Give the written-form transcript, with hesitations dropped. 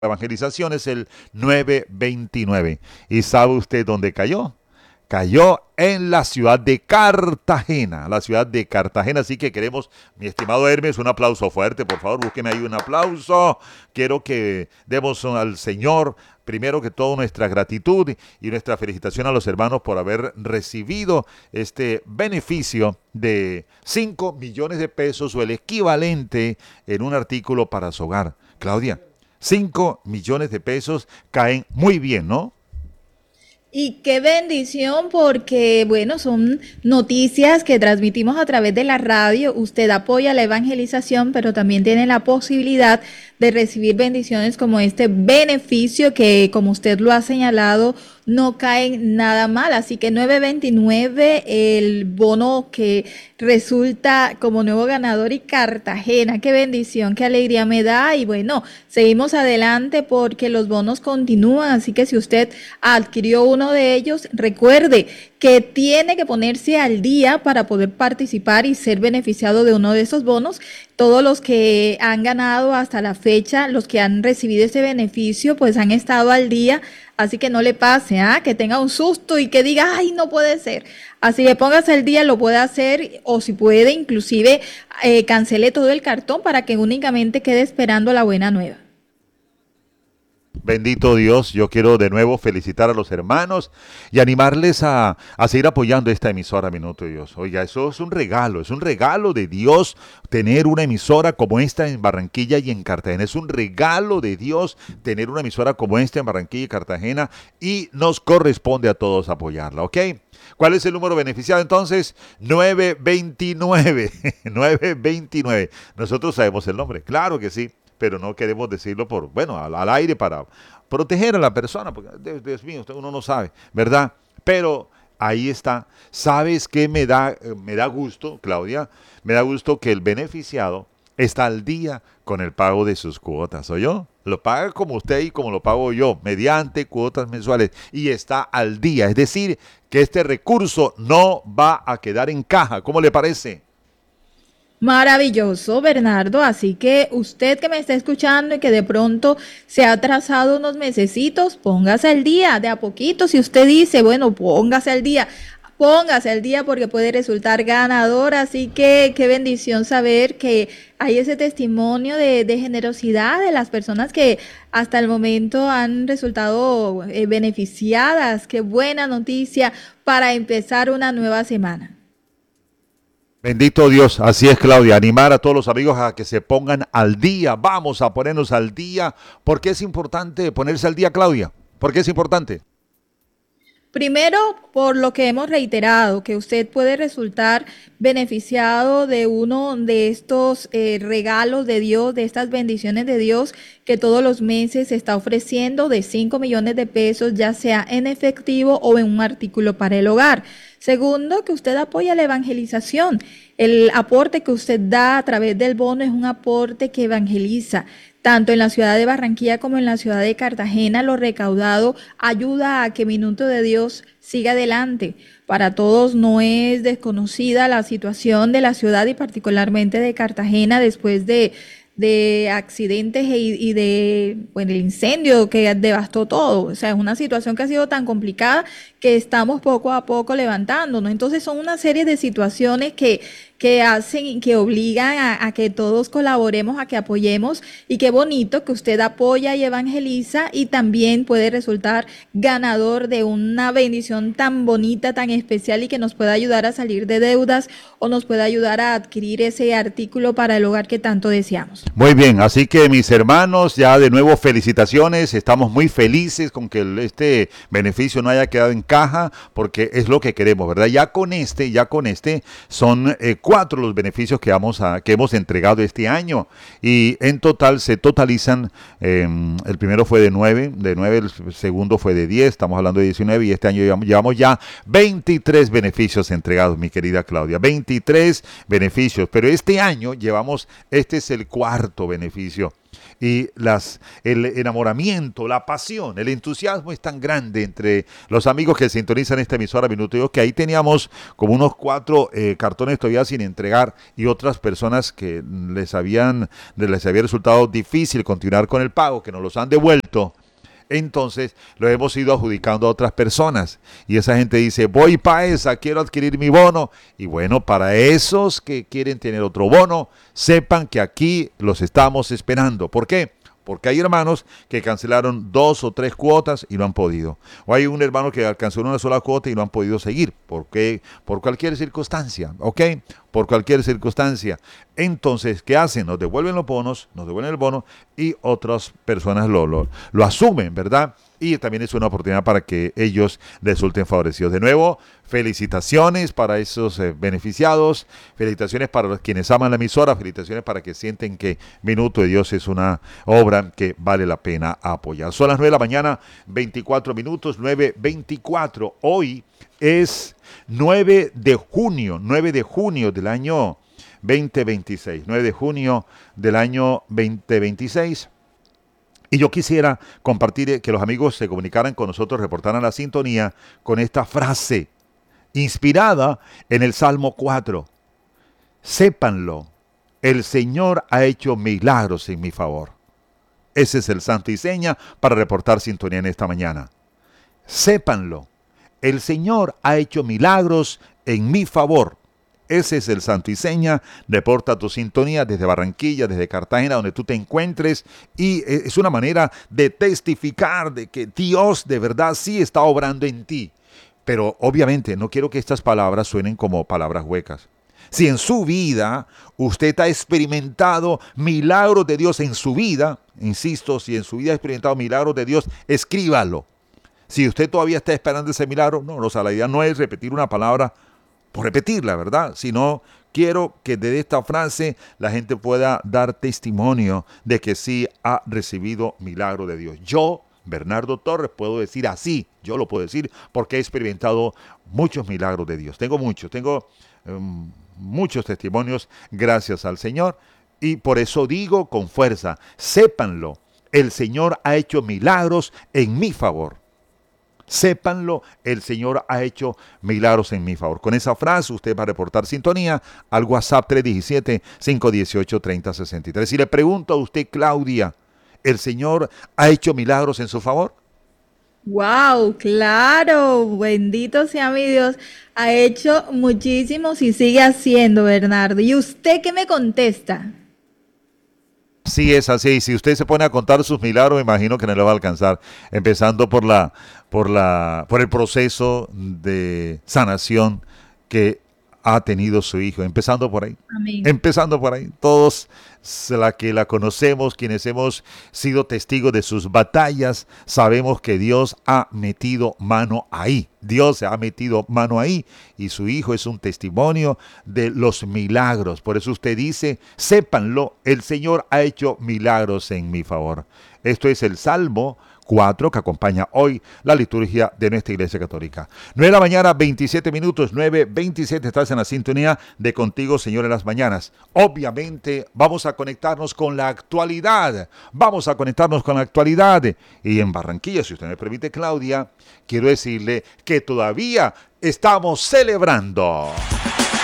evangelización es el 929. ¿Y sabe usted dónde cayó? Cayó en la ciudad de Cartagena, la ciudad de Cartagena. Así que queremos, mi estimado Hermes, un aplauso fuerte, por favor, búsqueme ahí un aplauso. Quiero que demos al Señor, primero que todo, nuestra gratitud y nuestra felicitación a los hermanos por haber recibido este beneficio de 5 millones de pesos o el equivalente en un artículo para su hogar. Claudia, 5 millones de pesos caen muy bien, ¿no? Y qué bendición porque, bueno, son noticias que transmitimos a través de la radio. Usted apoya la evangelización, pero también tiene la posibilidad de recibir bendiciones como este beneficio que, como usted lo ha señalado, no caen nada mal. Así que 929, el bono que resulta como nuevo ganador y Cartagena. Qué bendición, qué alegría me da. Y bueno, seguimos adelante porque los bonos continúan. Así que si usted adquirió uno de ellos, recuerde que tiene que ponerse al día para poder participar y ser beneficiado de uno de esos bonos. Todos los que han ganado hasta la fecha, los que han recibido ese beneficio, pues han estado al día. Así que no le pase, que tenga un susto y que diga, ay, no puede ser. Así que póngase al día, lo puede hacer, o si puede, inclusive cancele todo el cartón para que únicamente quede esperando la buena nueva. Bendito Dios, yo quiero de nuevo felicitar a los hermanos y animarles a seguir apoyando esta emisora Minuto de Dios. Oiga, eso es un regalo de Dios tener una emisora como esta en Barranquilla y en Cartagena. Es un regalo de Dios tener una emisora como esta en Barranquilla y Cartagena y nos corresponde a todos apoyarla, ¿ok? ¿Cuál es el número beneficiado entonces? 929. 929. Nosotros sabemos el nombre, claro que sí, pero no queremos decirlo al aire para proteger a la persona, porque Dios mío, uno no sabe, ¿verdad? Pero ahí está. ¿Sabes qué me da gusto, Claudia? Me da gusto que el beneficiado está al día con el pago de sus cuotas, ¿oyó? Lo paga como usted y como lo pago yo, mediante cuotas mensuales, y está al día. Es decir, que este recurso no va a quedar en caja. ¿Cómo le parece? Maravilloso, Bernardo. Así que usted que me está escuchando y que de pronto se ha atrasado unos mesecitos, póngase al día, de a poquito. Si usted dice, bueno, póngase al día porque puede resultar ganador. Así que qué bendición saber que hay ese testimonio de generosidad de las personas que hasta el momento han resultado beneficiadas. Qué buena noticia para empezar una nueva semana. Bendito Dios, así es Claudia, animar a todos los amigos a que se pongan al día, vamos a ponernos al día. ¿Por qué es importante ponerse al día, Claudia? ¿Por qué es importante? Primero, por lo que hemos reiterado, que usted puede resultar beneficiado de uno de estos regalos de Dios, de estas bendiciones de Dios que todos los meses se está ofreciendo de 5 millones de pesos, ya sea en efectivo o en un artículo para el hogar. Segundo, que usted apoya la evangelización. El aporte que usted da a través del bono es un aporte que evangeliza. Tanto en la ciudad de Barranquilla como en la ciudad de Cartagena, lo recaudado ayuda a que Minuto de Dios siga adelante. Para todos no es desconocida la situación de la ciudad y particularmente de Cartagena después de accidentes y de, bueno, el incendio que devastó todo. O sea, es una situación que ha sido tan complicada que estamos poco a poco levantándonos. Entonces son una serie de situaciones que hacen y que obligan a que todos colaboremos, a que apoyemos, y qué bonito que usted apoya y evangeliza y también puede resultar ganador de una bendición tan bonita, tan especial y que nos pueda ayudar a salir de deudas o nos pueda ayudar a adquirir ese artículo para el hogar que tanto deseamos. Muy bien, así que mis hermanos, ya de nuevo felicitaciones, estamos muy felices con que este beneficio no haya quedado en caja, porque es lo que queremos, ¿verdad? Ya con este son 4 los beneficios que hemos entregado este año, y en total se totalizan, el primero fue de 9, el segundo fue de 10, estamos hablando de 19, y este año llevamos ya 23 beneficios entregados, mi querida Claudia, 23 beneficios, pero este año este es el cuarto beneficio. y el enamoramiento, la pasión, el entusiasmo es tan grande entre los amigos que sintonizan esta emisora Minuto de Dios, que ahí teníamos como unos 4 cartones todavía sin entregar y otras personas que les había resultado difícil continuar con el pago, que nos los han devuelto. Entonces lo hemos ido adjudicando a otras personas y esa gente dice, voy para esa, quiero adquirir mi bono. Y bueno, para esos que quieren tener otro bono, sepan que aquí los estamos esperando. ¿Por qué? Porque hay hermanos que cancelaron 2 o 3 cuotas y no han podido. O hay un hermano que alcanzó una sola cuota y no han podido seguir. ¿Por qué? Por cualquier circunstancia, ¿ok? Por cualquier circunstancia. Entonces, ¿qué hacen? Nos devuelven los bonos, nos devuelven el bono y otras personas lo asumen, ¿verdad? Y también es una oportunidad para que ellos resulten favorecidos. De nuevo, felicitaciones para esos beneficiados, felicitaciones para los quienes aman la emisora, felicitaciones para que sienten que Minuto de Dios es una obra que vale la pena apoyar. Son las 9 de la mañana, 24 minutos, 9:24. Hoy es 9 de junio del año 2026, 9 de junio del año 2026. Y yo quisiera compartir, que los amigos se comunicaran con nosotros, reportaran la sintonía con esta frase inspirada en el Salmo 4. Sépanlo, el Señor ha hecho milagros en mi favor. Ese es el santo y seña para reportar sintonía en esta mañana. Sépanlo, el Señor ha hecho milagros en mi favor. Ese es el santo y seña. Reporta tu sintonía desde Barranquilla, desde Cartagena, donde tú te encuentres. Y es una manera de testificar de que Dios de verdad sí está obrando en ti. Pero obviamente no quiero que estas palabras suenen como palabras huecas. Si en su vida usted ha experimentado milagros de Dios en su vida, insisto, si en su vida ha experimentado milagros de Dios, escríbalo. Si usted todavía está esperando ese milagro, no, o sea, la idea no es repetir una palabra por repetirla, ¿verdad? Sino quiero que de esta frase la gente pueda dar testimonio de que sí ha recibido milagro de Dios. Yo, Bernardo Torres, puedo decir así, yo lo puedo decir porque he experimentado muchos milagros de Dios. Tengo muchos testimonios gracias al Señor y por eso digo con fuerza, sépanlo, el Señor ha hecho milagros en mi favor. Sépanlo, el Señor ha hecho milagros en mi favor. Con esa frase usted va a reportar sintonía al WhatsApp 317-518-3063. Y le pregunto a usted, Claudia, ¿el Señor ha hecho milagros en su favor? Wow, claro, bendito sea mi Dios. Ha hecho muchísimos y sigue haciendo, Bernardo. ¿Y usted qué me contesta? Sí, es así. Si usted se pone a contar sus milagros, me imagino que no le va a alcanzar. Empezando por el proceso de sanación que ha tenido su hijo. Empezando por ahí. Amén. Empezando por ahí. Todos la que la conocemos, quienes hemos sido testigos de sus batallas, sabemos que Dios ha metido mano ahí. Dios se ha metido mano ahí y su hijo es un testimonio de los milagros. Por eso usted dice, sépanlo, el Señor ha hecho milagros en mi favor. Esto es el Salmo 4 que acompaña hoy la liturgia de nuestra Iglesia Católica. 9 de la mañana, 27 minutos, 9:27, estás en la sintonía de Contigo, Señor, en las mañanas. Obviamente vamos a conectarnos con la actualidad. Vamos a conectarnos con la actualidad. Y en Barranquilla, si usted me permite, Claudia, quiero decirle que todavía estamos celebrando.